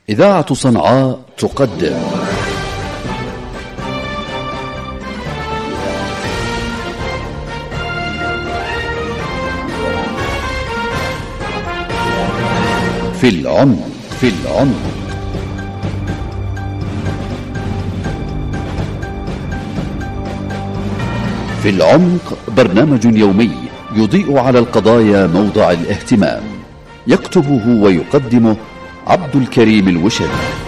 إذاعة صنعاء تقدم في العمق. في العمق برنامج يومي يضيء على القضايا موضع الاهتمام، يكتبه ويقدمه عبد الكريم الوشري.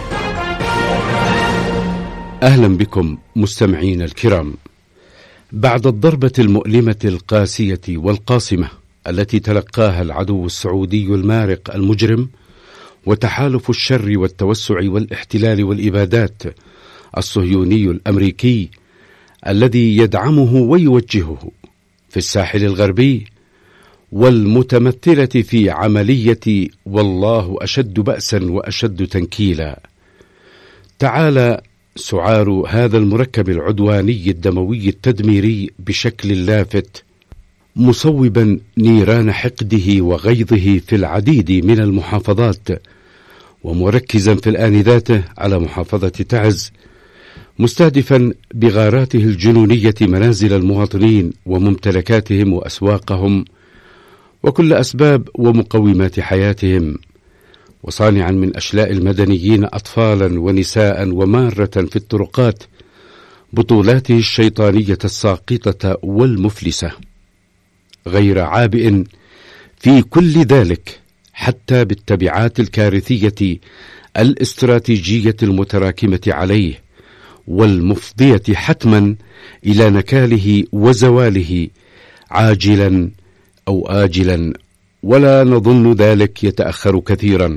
أهلا بكم مستمعين الكرام. بعد الضربة المؤلمة القاسية والقاصمة التي تلقاها العدو السعودي المارق المجرم وتحالف الشر والتوسع والاحتلال والإبادات الصهيوني الأمريكي الذي يدعمه ويوجهه في الساحل الغربي، والمتمثلة في عملية والله أشد بأسا وأشد تنكيلا، تعالى سعار هذا المركب العدواني الدموي التدميري بشكل لافت، مصوبا نيران حقده وغيظه في العديد من المحافظات، ومركزا في الآن ذاته على محافظة تعز، مستهدفا بغاراته الجنونية منازل المواطنين وممتلكاتهم وأسواقهم وكل أسباب ومقومات حياتهم، وصانعا من أشلاء المدنيين أطفالا ونساء ومارة في الطرقات بطولاته الشيطانية الساقطة والمفلسة، غير عابئ في كل ذلك حتى بالتبعات الكارثية الاستراتيجية المتراكمة عليه والمفضية حتما إلى نكاله وزواله عاجلا أو آجلا، ولا نظن ذلك يتأخر كثيرا.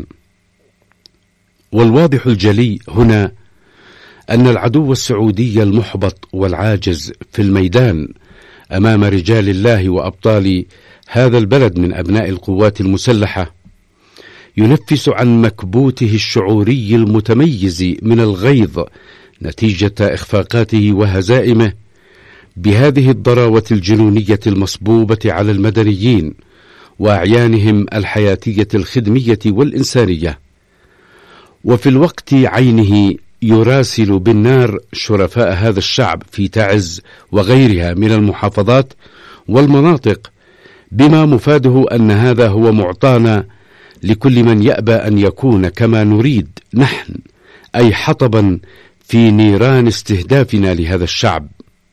والواضح الجلي هنا أن العدو السعودي المحبط والعاجز في الميدان أمام رجال الله وأبطال هذا البلد من أبناء القوات المسلحة ينفس عن مكبوته الشعوري المتميز من الغيظ نتيجة إخفاقاته وهزائمه بهذه الضراوة الجنونية المصبوبة على المدنيين وأعيانهم الحياتية الخدمية والإنسانية، وفي الوقت عينه يراسل بالنار شرفاء هذا الشعب في تعز وغيرها من المحافظات والمناطق، بما مفاده أن هذا هو معطانا لكل من يأبى أن يكون كما نريد نحن، أي حطبا في نيران استهدافنا لهذا الشعب،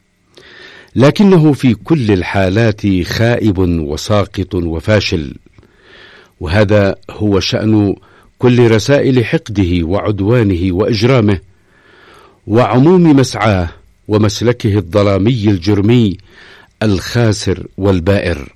لكنه في كل الحالات خائب وساقط وفاشل. وهذا هو شأن كل رسائل حقده وعدوانه وإجرامه وعموم مسعاه ومسلكه الظلامي الجرمي الخاسر والبائر.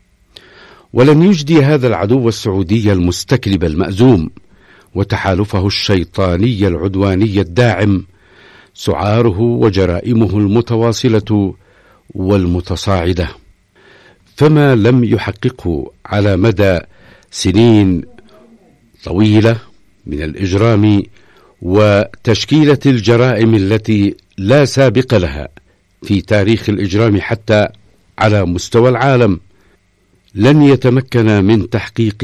ولن يجدي هذا العدو السعودي المستكلب المأزوم وتحالفه الشيطاني العدواني الداعم سعاره وجرائمه المتواصلة والمتصاعدة، فما لم يحققه على مدى سنين طويلة من الإجرام وتشكيلة الجرائم التي لا سابق لها في تاريخ الإجرام حتى على مستوى العالم، لن يتمكن من تحقيق